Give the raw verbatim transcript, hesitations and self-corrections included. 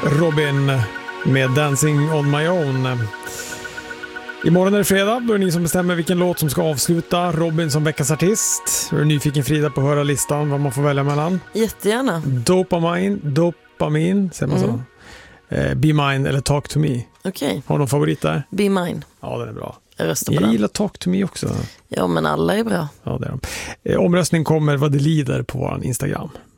Robin med Dancing on my own. Imorgon är det fredag, då är det ni som bestämmer vilken låt som ska avsluta Robin som veckans artist. Är du nyfiken, Frida, på att höra listan vad man får välja mellan? Jättegärna. Dopamine, dopamin, säger man mm. så. Eh, Be Mine eller Talk to Me. Okej. Okay. Har du någon favorit där? Be Mine. Ja, den är bra. Jag röstar på Jag den. gillar Talk to Me också. Ja, men alla är bra. Ja, det är de. Eh, omröstning kommer vad det lider på vår Instagram.